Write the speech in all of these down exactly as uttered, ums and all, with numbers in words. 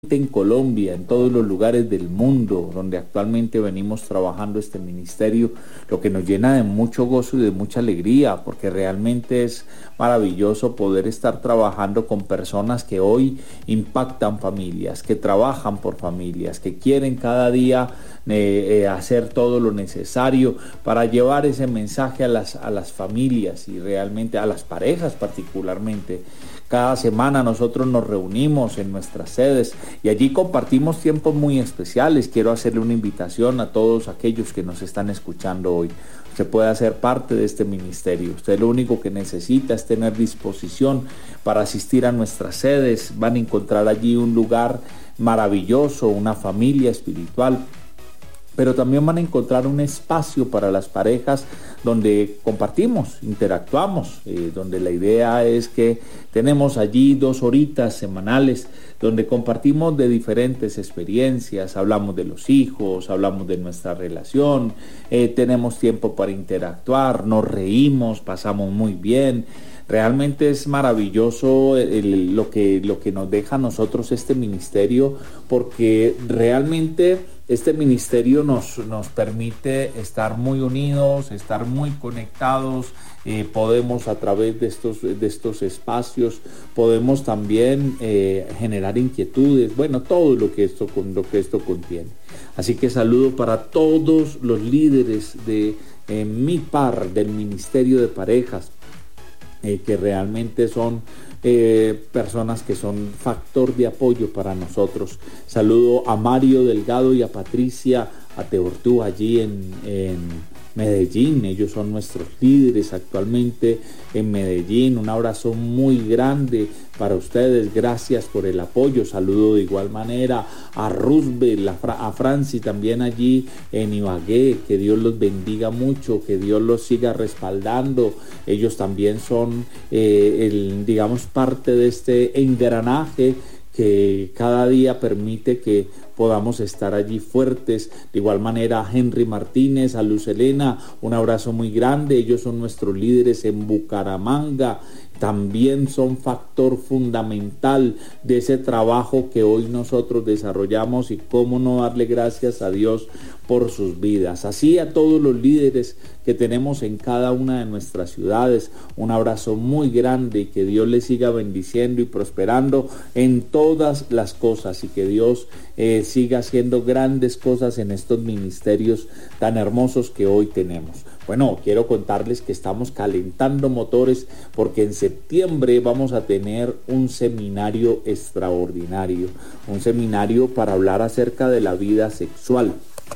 en Colombia, en todos los lugares del mundo donde actualmente venimos trabajando este ministerio, lo que nos llena de mucho gozo y de mucha alegría, porque realmente es maravilloso poder estar trabajando con personas que hoy impactan familias, que trabajan por familias, que quieren cada día eh, eh, hacer todo lo necesario para llevar ese mensaje a las, a las familias y realmente a las parejas particularmente. Cada semana nosotros nos reunimos en nuestras sedes y allí compartimos tiempos muy especiales. Quiero hacerle una invitación a todos aquellos que nos están escuchando hoy. Usted puede hacer parte de este ministerio. Usted lo único que necesita es tener disposición para asistir a nuestras sedes. Van a encontrar allí un lugar maravilloso, una familia espiritual, pero también van a encontrar un espacio para las parejas donde compartimos, interactuamos, eh, donde la idea es que tenemos allí dos horitas semanales donde compartimos de diferentes experiencias, hablamos de los hijos, hablamos de nuestra relación, eh, tenemos tiempo para interactuar, nos reímos, pasamos muy bien. Realmente es maravilloso el, lo, que, lo que nos deja a nosotros este ministerio, porque realmente este ministerio nos, nos permite estar muy unidos, estar muy conectados. Eh, podemos a través de estos, de estos espacios, podemos también eh, generar inquietudes, bueno, todo lo que, esto, lo que esto contiene. Así que saludo para todos los líderes de eh, mi par del Ministerio de Parejas, Eh, que realmente son eh, personas que son factor de apoyo para nosotros. Saludo a Mario Delgado y a Patricia Ateortú allí en, en Medellín. Ellos son nuestros líderes actualmente en Medellín. Un abrazo muy grande para ustedes, gracias por el apoyo. Saludo de igual manera a Roosevelt, a, Fra a Franci también allí en Ibagué. Que Dios los bendiga mucho, que Dios los siga respaldando. Ellos también son, eh, el, digamos, parte de este engranaje que cada día permite que podamos estar allí fuertes. De igual manera a Henry Martínez, a Luz Elena, un abrazo muy grande. Ellos son nuestros líderes en Bucaramanga. También son factor fundamental de ese trabajo que hoy nosotros desarrollamos, y cómo no darle gracias a Dios por sus vidas. Así a todos los líderes que tenemos en cada una de nuestras ciudades, un abrazo muy grande, y que Dios les siga bendiciendo y prosperando en todas las cosas, y que Dios eh, siga haciendo grandes cosas en estos ministerios tan hermosos que hoy tenemos. Bueno, quiero contarles que estamos calentando motores porque en septiembre vamos a tener un seminario extraordinario, un seminario para hablar acerca de la vida sexual,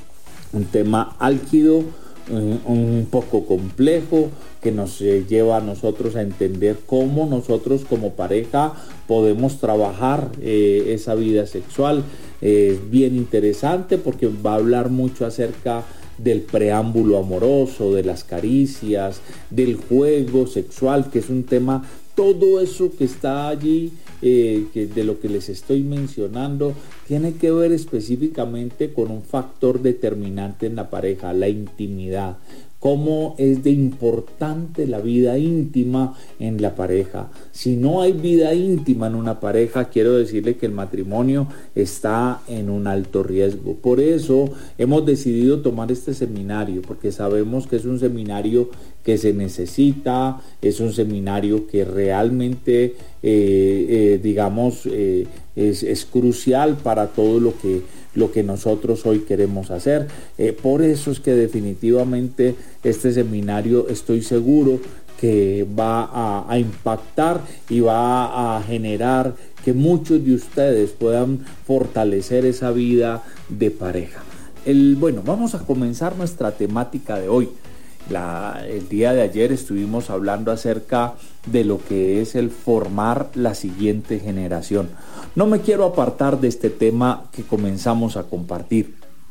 un tema álgido, un, un poco complejo, que nos eh, lleva a nosotros a entender cómo nosotros como pareja podemos trabajar eh, esa vida sexual. Es eh, bien interesante porque va a hablar mucho acerca del preámbulo amoroso, de las caricias, del juego sexual, que es un tema, todo eso que está allí, eh, que de lo que les estoy mencionando, tiene que ver específicamente con un factor determinante en la pareja, la intimidad. Cómo es de importante la vida íntima en la pareja. Si no hay vida íntima en una pareja, quiero decirle que el matrimonio está en un alto riesgo. Por eso hemos decidido tomar este seminario, porque sabemos que es un seminario que se necesita, es un seminario que realmente, eh, eh, digamos, eh, es, es crucial para todo lo que lo que nosotros hoy queremos hacer. Eh, por eso es que definitivamente este seminario, estoy seguro que va a, a impactar y va a generar que muchos de ustedes puedan fortalecer esa vida de pareja. El, bueno, vamos a comenzar nuestra temática de hoy. La, el día de ayer estuvimos hablando acerca de lo que es el formar la siguiente generación. No me quiero apartar de este tema que comenzamos a compartir,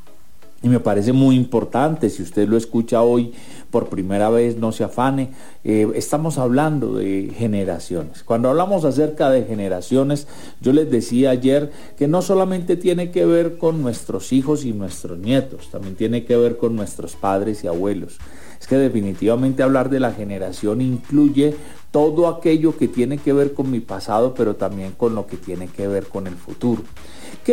y me parece muy importante. Si usted lo escucha hoy por primera vez, no se afane. Eh, estamos hablando de generaciones. Cuando hablamos acerca de generaciones, yo les decía ayer que no solamente tiene que ver con nuestros hijos y nuestros nietos, también tiene que ver con nuestros padres y abuelos. Es que definitivamente hablar de la generación incluye todo aquello que tiene que ver con mi pasado, pero también con lo que tiene que ver con el futuro.